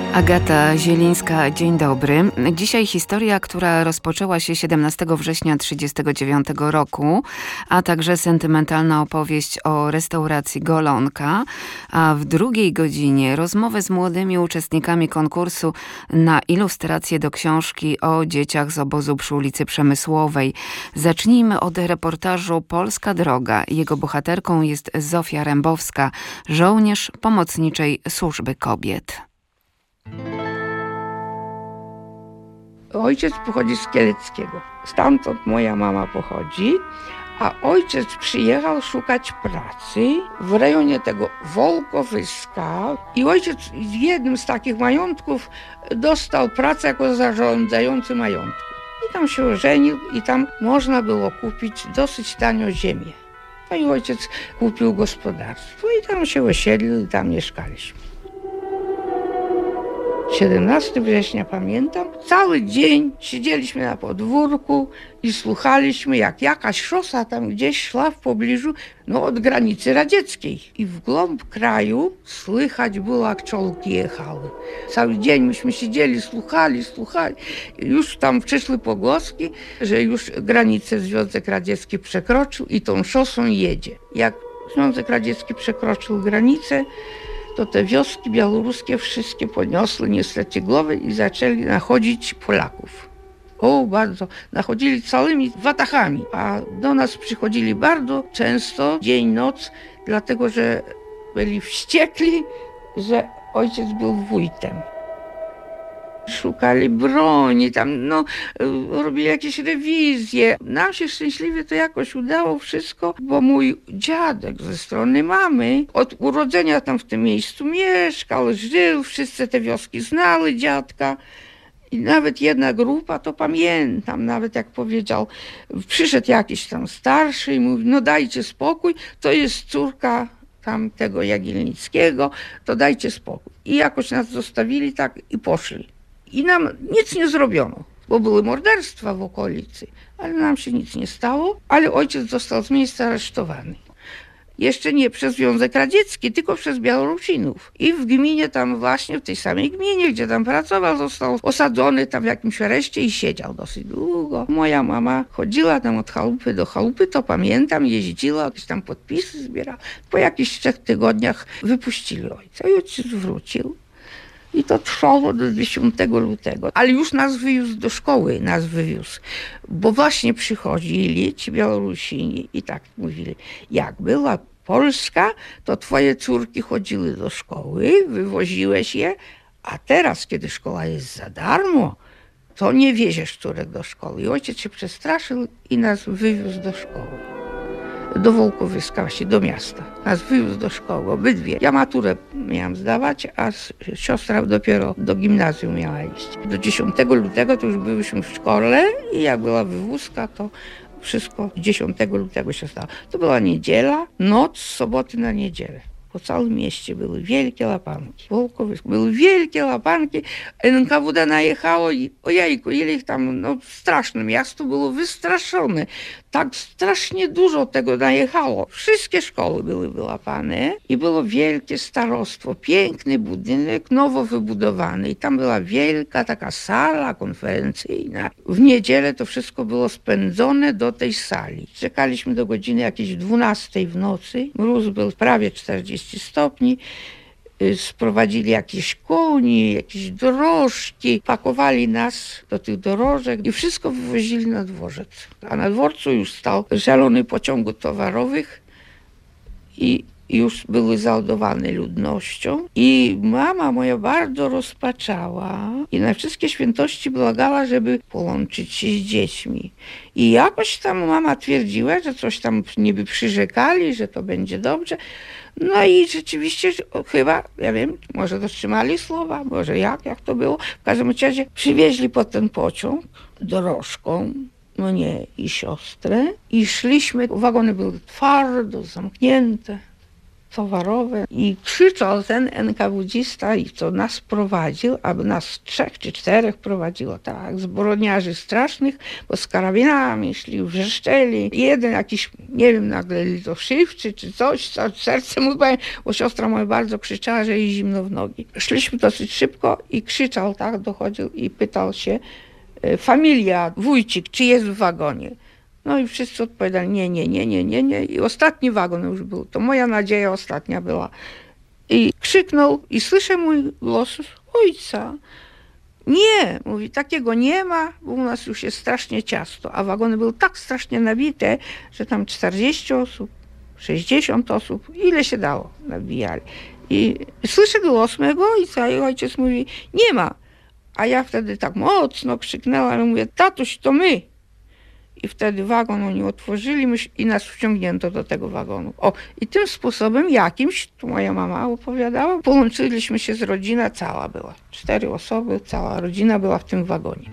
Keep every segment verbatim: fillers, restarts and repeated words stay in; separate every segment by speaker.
Speaker 1: Agata Zielińska, dzień dobry. Dzisiaj historia, która rozpoczęła się siedemnastego września tysiąc dziewięćset trzydziestego dziewiątego roku, a także sentymentalna opowieść o restauracji Golonka, a w drugiej godzinie rozmowy z młodymi uczestnikami konkursu na ilustrację do książki o dzieciach z obozu przy ulicy Przemysłowej. Zacznijmy od reportażu Polska Droga. Jego bohaterką jest Zofia Rębowska, żołnierz Pomocniczej Służby Kobiet.
Speaker 2: Ojciec pochodzi z Kieleckiego. Stamtąd moja mama pochodzi, a ojciec przyjechał szukać pracy w rejonie tego Wolkowyska i ojciec w jednym z takich majątków dostał pracę jako zarządzający majątku. I tam się ożenił i tam można było kupić dosyć tanio ziemię. No i ojciec kupił gospodarstwo i tam się osiedlił i tam mieszkaliśmy. siedemnastego września pamiętam, cały dzień siedzieliśmy na podwórku i słuchaliśmy, jak jakaś szosa tam gdzieś szła w pobliżu, no od granicy radzieckiej. I w głąb kraju słychać było, jak czołgi jechały. Cały dzień myśmy siedzieli, słuchali, słuchali. I już tam przyszły pogłoski, że już granicę Związek Radziecki przekroczył i tą szosą jedzie. Jak Związek Radziecki przekroczył granicę, to te wioski białoruskie wszystkie podniosły niestety głowy i zaczęli nachodzić Polaków. O, bardzo. Nachodzili całymi watachami, a do nas przychodzili bardzo często, dzień, noc, dlatego że byli wściekli, że ojciec był wójtem. Szukali broni, tam no, robili jakieś rewizje. Nam się szczęśliwie to jakoś udało wszystko, bo mój dziadek ze strony mamy od urodzenia tam w tym miejscu mieszkał, żył, wszyscy te wioski znali dziadka. I nawet jedna grupa, to pamiętam, nawet jak powiedział, przyszedł jakiś tam starszy i mówi, no dajcie spokój, to jest córka tam tego Jagielnickiego, to dajcie spokój. I jakoś nas zostawili tak i poszli. I nam nic nie zrobiono, bo były morderstwa w okolicy, ale nam się nic nie stało, ale ojciec został z miejsca aresztowany. Jeszcze nie przez Związek Radziecki, tylko przez Białorusinów. I w gminie tam właśnie, w tej samej gminie, gdzie tam pracował, został osadzony tam w jakimś areszcie i siedział dosyć długo. Moja mama chodziła tam od chałupy do chałupy, to pamiętam, jeździła, jakieś tam podpisy zbierała. Po jakichś trzech tygodniach wypuścili ojca i ojciec wrócił. I to trwało do dziesiątego lutego. Ale już nas wywiózł do szkoły, nas wywiózł. Bo właśnie przychodzili ci Białorusini i tak mówili, jak była Polska, to twoje córki chodziły do szkoły, wywoziłeś je, a teraz, kiedy szkoła jest za darmo, to nie wieziesz córek do szkoły. I ojciec się przestraszył i nas wywiózł do szkoły. Do Wołkowyska, właśnie do miasta. Nas wywiózł do szkoły, obydwie. Ja maturę miałam zdawać, a siostra dopiero do gimnazjum miała iść. Do dziesiątego lutego to już byliśmy w szkole i jak była wywózka, to wszystko dziesiątego lutego się stało. To była niedziela, noc z soboty na niedzielę. Po całym mieście były wielkie łapanki. Wołkowysk, były wielkie łapanki. N K W D najechało i ojejku, ile ich tam, no straszne. Miasto było wystraszone. Tak strasznie dużo tego najechało. Wszystkie szkoły były wyłapane i było wielkie starostwo. Piękny budynek, nowo wybudowany. I tam była wielka taka sala konferencyjna. W niedzielę to wszystko było spędzone do tej sali. Czekaliśmy do godziny jakiejś dwunastej w nocy. Mróz był prawie czterdzieści stopni. Sprowadzili jakieś koni, jakieś dorożki, pakowali nas do tych dorożek i wszystko wywozili na dworzec. A na dworcu już stał szalony pociągu towarowych i już były załadowane ludnością. I mama moja bardzo rozpaczała i na wszystkie świętości błagała, żeby połączyć się z dziećmi. I jakoś tam mama twierdziła, że coś tam niby przyrzekali, że to będzie dobrze. No i rzeczywiście chyba, ja wiem, może dotrzymali słowa, może jak, jak to było. W każdym razie przywieźli pod ten pociąg dorożką mnie i siostrę i szliśmy. Wagony były twardo zamknięte. towarowe i krzyczał ten en ka wu dzista, i co nas prowadził, aby nas trzech czy czterech prowadziło, tak, zbrodniarzy strasznych, bo z karabinami szli, wrzeszczeli. Jeden jakiś, nie wiem, nagle litoszywczy czy coś, co serce mu, bo siostra moja bardzo krzyczała, że jej zimno w nogi. Szliśmy dosyć szybko i krzyczał, tak, dochodził i pytał się, familia, wójcik, czy jest w wagonie? No i wszyscy odpowiadali, nie, nie, nie, nie, nie, nie. I ostatni wagon już był. To moja nadzieja ostatnia była. I krzyknął i słyszę mój głos ojca. Nie, mówi, takiego nie ma, bo u nas już jest strasznie ciasto. A wagony były tak strasznie nabite, że tam czterdzieści osób, sześćdziesiąt osób, ile się dało, nabijali. I słyszę głos mojego ojca i ojciec mówi, nie ma. A ja wtedy tak mocno krzyknęłam i mówię, tatuś, to my. I wtedy wagon oni otworzyli i nas wciągnięto do tego wagonu. O, i tym sposobem jakimś, tu moja mama opowiadała, połączyliśmy się z rodziną, cała była. Cztery osoby, cała rodzina była w tym wagonie.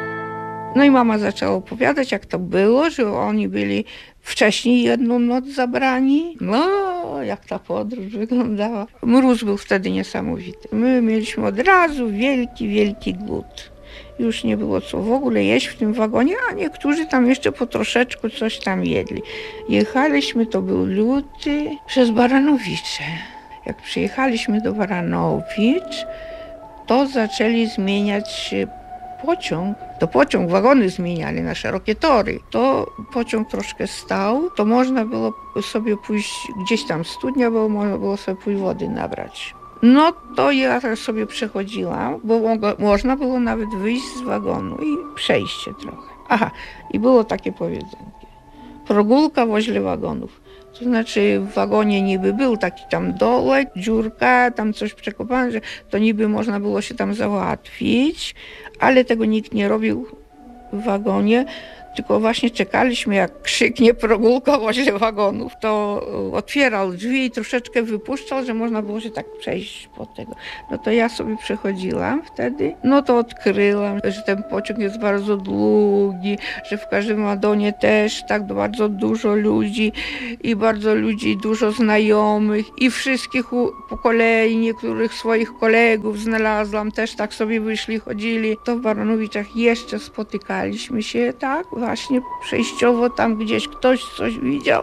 Speaker 2: No i mama zaczęła opowiadać, jak to było, że oni byli wcześniej jedną noc zabrani. No, jak ta podróż wyglądała. Mróz był wtedy niesamowity. My mieliśmy od razu wielki, wielki głód. Już nie było co w ogóle jeść w tym wagonie, a niektórzy tam jeszcze po troszeczku coś tam jedli. Jechaliśmy, to był luty, przez Baranowice. Jak przyjechaliśmy do Baranowicz, to zaczęli zmieniać pociąg. To pociąg, wagony zmieniali na szerokie tory. To pociąg troszkę stał, to można było sobie pójść, gdzieś tam studnia było, można było sobie pójść wody nabrać. No to ja sobie przechodziłam, bo można było nawet wyjść z wagonu i przejść się trochę. Aha, i było takie powiedzenie. Progrulka woźle wagonów. To znaczy w wagonie niby był taki tam dołek, dziurka, tam coś przekopane, że to niby można było się tam załatwić, ale tego nikt nie robił w wagonie. Tylko właśnie czekaliśmy, jak krzyknie progrulka woźle wagonów, to otwierał drzwi i troszeczkę wypuszczał, że można było się tak przejść po tego. No to ja sobie przechodziłam wtedy, no to odkryłam, że ten pociąg jest bardzo długi, że w każdym wagonie też tak bardzo dużo ludzi i bardzo ludzi, dużo znajomych i wszystkich po kolei, niektórych swoich kolegów znalazłam, też tak sobie wyszli, chodzili. To w Baranowicach jeszcze spotykaliśmy się, tak? Właśnie przejściowo tam gdzieś ktoś coś widział,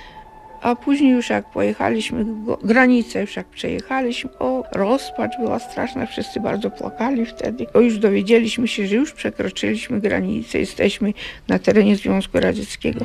Speaker 2: a później już jak pojechaliśmy, granicę już jak przejechaliśmy, o, rozpacz była straszna, wszyscy bardzo płakali wtedy. Bo już dowiedzieliśmy się, że już przekroczyliśmy granicę, jesteśmy na terenie Związku Radzieckiego.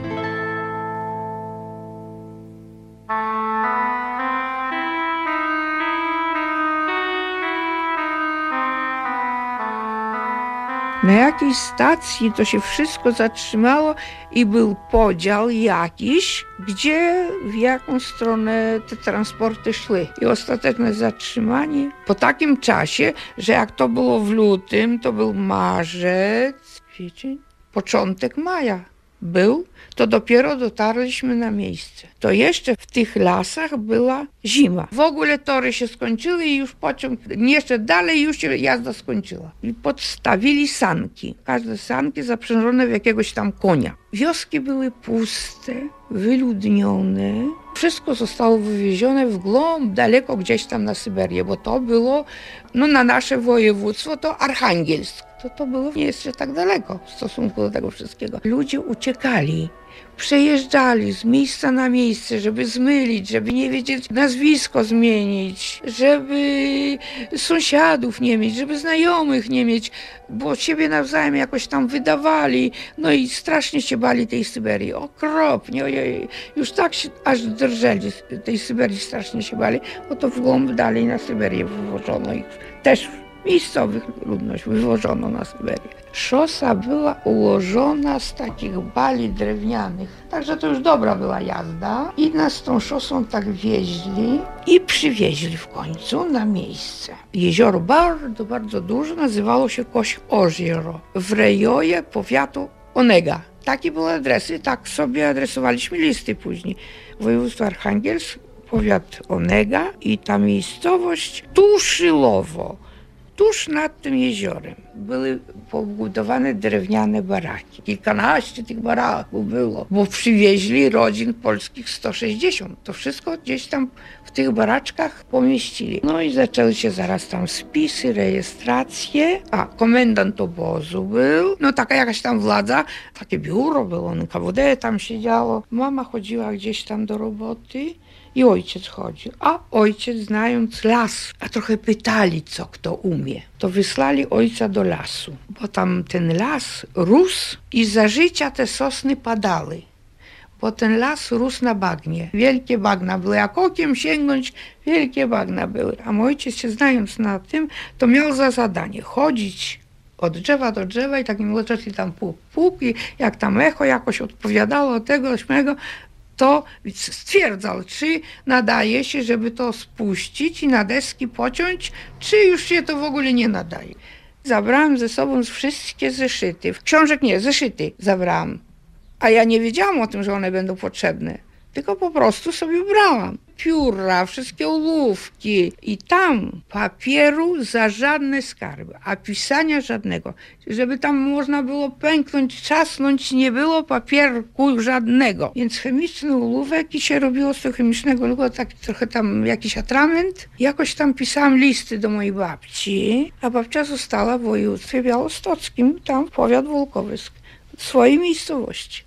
Speaker 2: Na jakiejś stacji to się wszystko zatrzymało i był podział jakiś, gdzie, w jaką stronę te transporty szły. I ostateczne zatrzymanie po takim czasie, że jak to było w lutym, to był marzec, kwiecień, początek maja. Był, to dopiero dotarliśmy na miejsce. To jeszcze w tych lasach była zima. W ogóle tory się skończyły i już pociąg, jeszcze dalej już się jazda skończyła. I podstawili sanki. Każde sanki zaprzężone w jakiegoś tam konia. Wioski były puste, wyludnione. Wszystko zostało wywiezione w głąb, daleko gdzieś tam na Syberię, bo to było, no na nasze województwo to Archangelsk. To, to było nie jeszcze tak daleko w stosunku do tego wszystkiego. Ludzie uciekali, przejeżdżali z miejsca na miejsce, żeby zmylić, żeby nie wiedzieć, nazwisko zmienić, żeby sąsiadów nie mieć, żeby znajomych nie mieć, bo siebie nawzajem jakoś tam wydawali. No i strasznie się bali tej Syberii, okropnie, ojej, już tak się aż drżeli tej Syberii, strasznie się bali, bo to w głąb dalej na Syberię wywożono ich też. Miejscowych ludność wywożono na Syberię. Szosa była ułożona z takich bali drewnianych, także to już dobra była jazda. I nas tą szosą tak wieźli i przywieźli w końcu na miejsce. Jezioro bardzo, bardzo duże, nazywało się Koś-Oziero w rejonie powiatu Onega. Takie były adresy, tak sobie adresowaliśmy listy później. Województwo Archangelsk, powiat Onega i ta miejscowość Tuszylowo. tuż nad tym jeziorem były pobudowane drewniane baraki. Kilkanaście tych baraków było, bo przywieźli rodzin polskich sto sześćdziesiąt. To wszystko gdzieś tam w tych baraczkach pomieścili. No i zaczęły się zaraz tam spisy, rejestracje. A komendant obozu był, no taka jakaś tam władza, takie biuro było, N K W D tam siedziało. Mama chodziła gdzieś tam do roboty. I ojciec chodził, a ojciec znając las, a trochę pytali, co kto umie, to wysłali ojca do lasu, bo tam ten las rósł i za życia te sosny padały, bo ten las rósł na bagnie. Wielkie bagna były, jak okiem sięgnąć, wielkie bagna były. A mój ojciec się znając na tym, to miał za zadanie chodzić od drzewa do drzewa i takim młoczeli tam puk, puk i jak tam echo jakoś odpowiadało tego, śmego, to stwierdzał, czy nadaje się, żeby to spuścić i na deski pociąć, czy już się to w ogóle nie nadaje. Zabrałam ze sobą wszystkie zeszyty. Książek nie, zeszyty zabrałam. A ja nie wiedziałam o tym, że one będą potrzebne. Tylko po prostu sobie brałam. Pióra, wszystkie ołówki. I tam papieru za żadne skarby, a pisania żadnego. Żeby tam można było pęknąć, trzasnąć, nie było papierku żadnego. Więc chemiczny ołówek i się robiło z tego chemicznego ołówka taki trochę tam jakiś atrament. Jakoś tam pisałam listy do mojej babci, a babcia została w województwie białostockim, tam powiat Wolkowysk, w swojej miejscowości.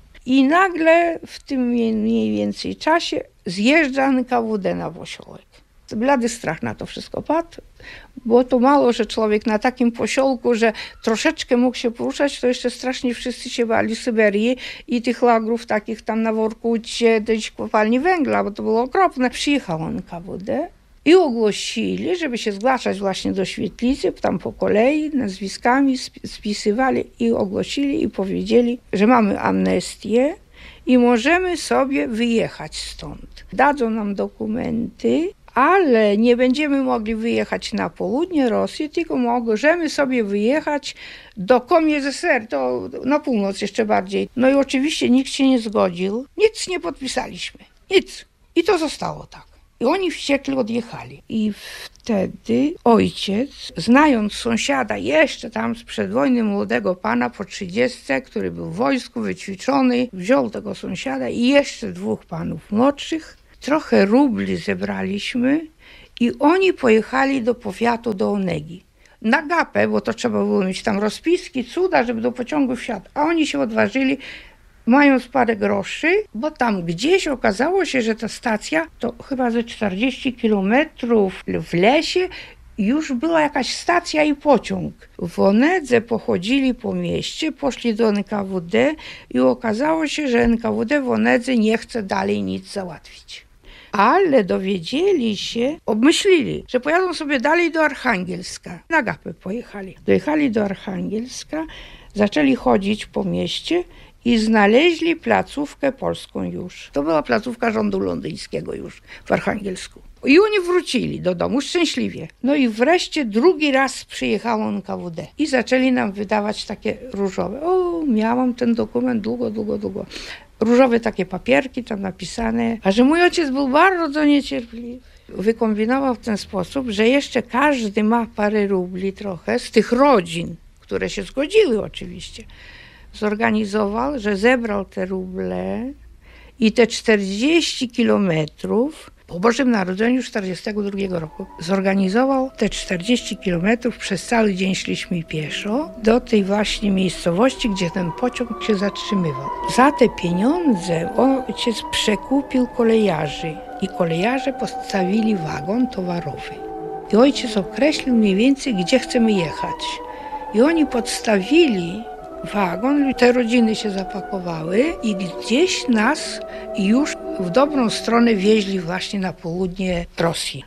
Speaker 2: I nagle w tym mniej więcej czasie zjeżdża N K W D na posiłek. Blady strach na to wszystko padł, bo to mało, że człowiek na takim posiłku, że troszeczkę mógł się poruszać, to jeszcze strasznie wszyscy się bali Syberii i tych lagrów takich tam na Workucie, gdzieś kopalni węgla, bo to było okropne. Przyjechał N K W D i ogłosili, żeby się zgłaszać właśnie do świetlicy, tam po kolei nazwiskami spisywali i ogłosili i powiedzieli, że mamy amnestię i możemy sobie wyjechać stąd. Dadzą nam dokumenty, ale nie będziemy mogli wyjechać na południe Rosji, tylko możemy sobie wyjechać do K Z S R, to na północ jeszcze bardziej. No i oczywiście nikt się nie zgodził, nic nie podpisaliśmy, nic. I to zostało tak. I oni wściekli odjechali. I wtedy ojciec, znając sąsiada jeszcze tam sprzed wojny młodego pana po trzydziestce, który był w wojsku, wyćwiczony, wziął tego sąsiada i jeszcze dwóch panów młodszych. Trochę rubli zebraliśmy i oni pojechali do powiatu, do Onegi. Na gapę, bo to trzeba było mieć tam rozpiski, cuda, żeby do pociągu wsiadł. A oni się odważyli, mając parę groszy, bo tam gdzieś okazało się, że ta stacja to chyba ze czterdzieści kilometrów w lesie już była jakaś stacja i pociąg. W Onedze pochodzili po mieście, poszli do N K W D i okazało się, że N K W D w Onedze nie chce dalej nic załatwić. Ale dowiedzieli się, obmyślili, że pojadą sobie dalej do Archangielska. Na gapę pojechali. Dojechali do Archangielska, zaczęli chodzić po mieście i znaleźli placówkę polską już. To była placówka rządu londyńskiego już w Archangelsku. I oni wrócili do domu szczęśliwie. No i wreszcie drugi raz przyjechało N K W D i zaczęli nam wydawać takie różowe. O, miałam ten dokument długo, długo, długo. Różowe takie papierki tam napisane. A że mój ojciec był bardzo niecierpliwy. Wykombinował w ten sposób, że jeszcze każdy ma parę rubli trochę z tych rodzin, które się zgodziły oczywiście. Zorganizował, że zebrał te ruble i te czterdzieści kilometrów po Bożym Narodzeniu czterdziestego drugiego roku zorganizował te czterdzieści kilometrów, przez cały dzień szliśmy pieszo do tej właśnie miejscowości, gdzie ten pociąg się zatrzymywał. Za te pieniądze ojciec przekupił kolejarzy i kolejarze postawili wagon towarowy. I ojciec określił mniej więcej, gdzie chcemy jechać. I oni podstawili wagon, te rodziny się zapakowały i gdzieś nas już w dobrą stronę wieźli właśnie na południe Rosji.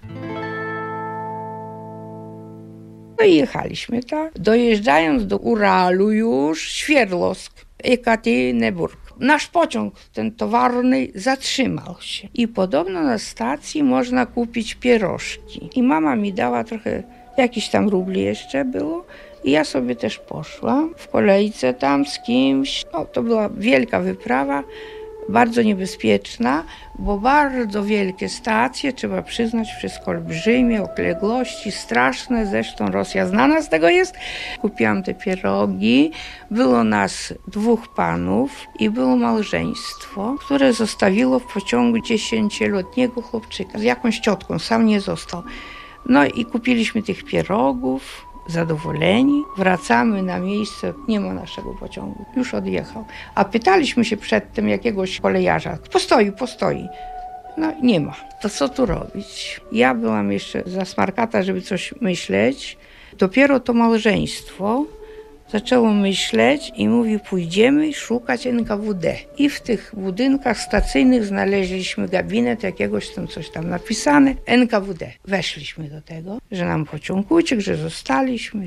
Speaker 2: No i jechaliśmy, tak? Dojeżdżając do Uralu już, Świerlowsk, Ekateryneburg. Nasz pociąg, ten towarny, zatrzymał się. I podobno na stacji można kupić pierożki. I mama mi dała trochę, jakiś tam rubli jeszcze było. I ja sobie też poszłam w kolejce tam z kimś. No, to była wielka wyprawa. bardzo niebezpieczna, bo bardzo wielkie stacje, trzeba przyznać, wszystko olbrzymie, odległości straszne, zresztą Rosja znana z tego jest. Kupiłam te pierogi, było nas dwóch panów i było małżeństwo, które zostawiło w pociągu dziesięcioletniego chłopczyka z jakąś ciotką, sam nie został. No i kupiliśmy tych pierogów, zadowoleni, wracamy na miejsce, nie ma naszego pociągu, już odjechał. A pytaliśmy się przedtem jakiegoś kolejarza, postoi, postoi. No nie ma, to co tu robić? Ja byłam jeszcze za smarkata, żeby coś myśleć. Dopiero to małżeństwo zaczęło myśleć i mówi, pójdziemy szukać N K W D. I w tych budynkach stacyjnych znaleźliśmy gabinet jakiegoś tam, coś tam napisane, N K W D. Weszliśmy do tego, że nam pociąg uciekł, że zostaliśmy.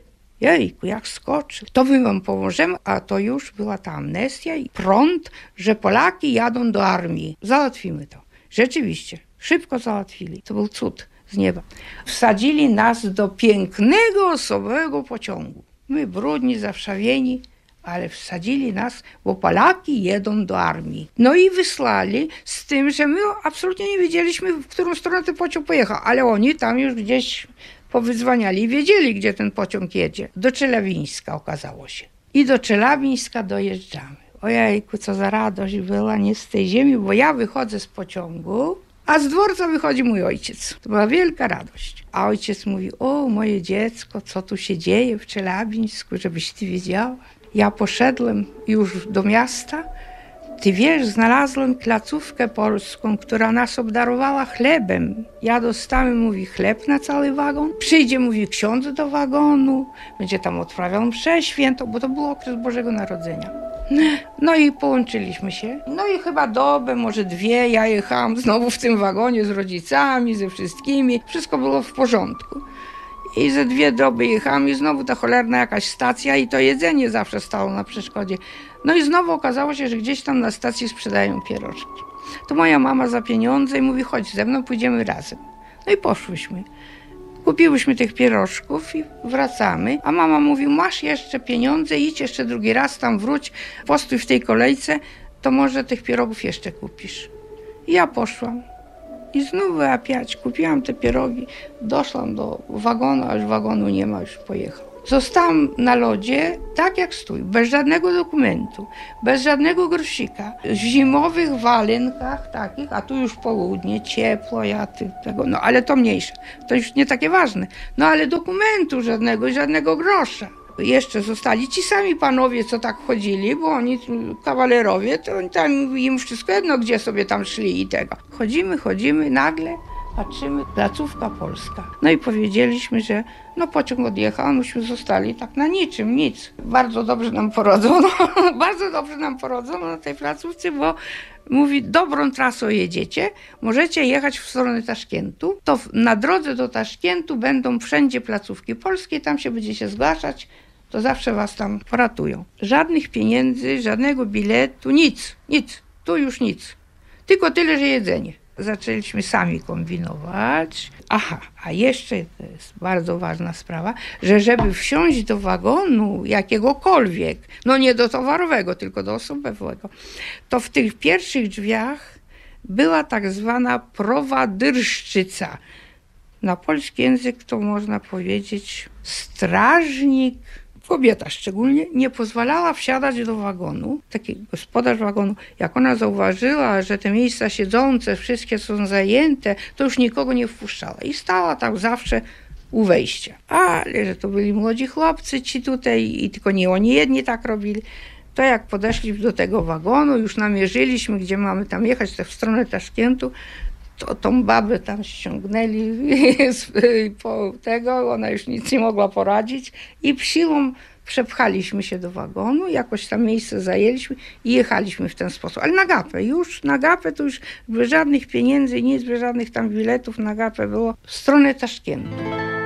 Speaker 2: Jejku, jak skoczy. To my wam pomożemy, a to już była ta amnestia i prąd, że Polaki jadą do armii. Załatwimy to. Rzeczywiście, szybko załatwili. To był cud z nieba. Wsadzili nas do pięknego, osobowego pociągu. My brudni, zawszawieni, ale wsadzili nas, bo Polaki jedą do armii. No i wysłali z tym, że my absolutnie nie wiedzieliśmy, w którą stronę ten pociąg pojechał, ale oni tam już gdzieś powydzwaniali i wiedzieli, gdzie ten pociąg jedzie. Do Czelawińska okazało się. I do Czelawińska dojeżdżamy. Ojejku, co za radość była, nie z tej ziemi, bo ja wychodzę z pociągu, a z dworca wychodzi mój ojciec. To była wielka radość. A ojciec mówi, o moje dziecko, co tu się dzieje w Czelawińsku, żebyś ty wiedziała. Ja poszedłem już do miasta. Ty wiesz, znalazłem placówkę polską, która nas obdarowała chlebem. Ja dostałem, mówi, chleb na cały wagon. Przyjdzie, mówi, ksiądz do wagonu. Będzie tam odprawiał mszę świętą, bo to był okres Bożego Narodzenia. No i połączyliśmy się. No i chyba dobę, może dwie, ja jechałam znowu w tym wagonie z rodzicami, ze wszystkimi. Wszystko było w porządku. I ze dwie doby jechałam i znowu ta cholerna jakaś stacja i to jedzenie zawsze stało na przeszkodzie. No i znowu okazało się, że gdzieś tam na stacji sprzedają pierożki. To moja mama za pieniądze i mówi, chodź ze mną, pójdziemy razem. No i poszłyśmy. Kupiłyśmy tych pierożków i wracamy, a mama mówi, masz jeszcze pieniądze, idź jeszcze drugi raz tam wróć, postój w tej kolejce, to może tych pierogów jeszcze kupisz. I ja poszłam i znów wyłapiać, kupiłam te pierogi, doszłam do wagonu, a już wagonu nie ma, już pojechał. Zostałam na lodzie tak jak stój, bez żadnego dokumentu, bez żadnego grosika, w zimowych walenkach takich, a tu już południe, ciepło, ja ty, tego, no ale to mniejsze, to już nie takie ważne. No ale dokumentu żadnego, żadnego grosza. Jeszcze zostali ci sami panowie, co tak chodzili, bo oni, kawalerowie, to oni tam im wszystko jedno, gdzie sobie tam szli i tego. Chodzimy, chodzimy, nagle patrzymy, placówka polska. No i powiedzieliśmy, że no pociąg odjechał, a myśmy zostali tak na niczym, nic. Bardzo dobrze nam porodzono, bardzo dobrze nam porodzono na tej placówce, bo mówi, dobrą trasą jedziecie, możecie jechać w stronę Taszkentu, to na drodze do Taszkentu będą wszędzie placówki polskie, tam się będziecie zgłaszać, to zawsze was tam poratują. Żadnych pieniędzy, żadnego biletu, nic, nic, tu już nic. Tylko tyle, że jedzenie. Zaczęliśmy sami kombinować. Aha, a jeszcze to jest bardzo ważna sprawa, że żeby wsiąść do wagonu jakiegokolwiek, no nie do towarowego, tylko do osobowego, to w tych pierwszych drzwiach była tak zwana prowadyrszczyca. Na polski język to można powiedzieć strażnik, kobieta szczególnie, nie pozwalała wsiadać do wagonu. Taki gospodarz wagonu, jak ona zauważyła, że te miejsca siedzące wszystkie są zajęte, to już nikogo nie wpuszczała. I stała tam zawsze u wejścia. Ale że to byli młodzi chłopcy ci tutaj i tylko nie oni jedni tak robili. To jak podeszli do tego wagonu, już namierzyliśmy, gdzie mamy tam jechać, w stronę Taszkentu, to tą babę tam ściągnęli po tego, ona już nic nie mogła poradzić i siłą przepchaliśmy się do wagonu, jakoś tam miejsce zajęliśmy i jechaliśmy w ten sposób. Ale na gapę, już na gapę to już bez żadnych pieniędzy, nic, bez żadnych tam biletów, na gapę było w stronę Taszkentu.